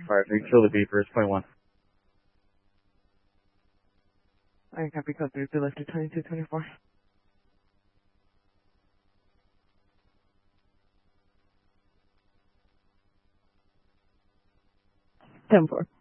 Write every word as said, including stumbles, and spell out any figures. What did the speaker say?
Alright, we control the beepers, point one. I copy code three, be lifted twenty-two twenty-four. ten four.